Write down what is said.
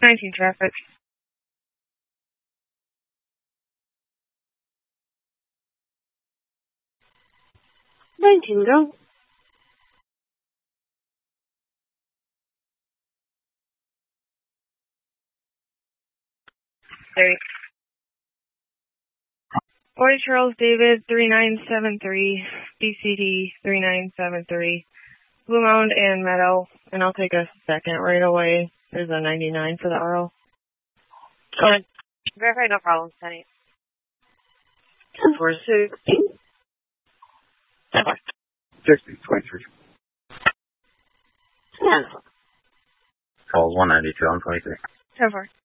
19 traffic. 19, go. There. 40 Charles David 3973, BCD 3973, Blue Mound and Meadow, and I'll take a second right away. There's a 99 for the RO. Go ahead. Verify, no problem, Penny. 246. 6023. Yeah. Calls 192 on 26. 10-4.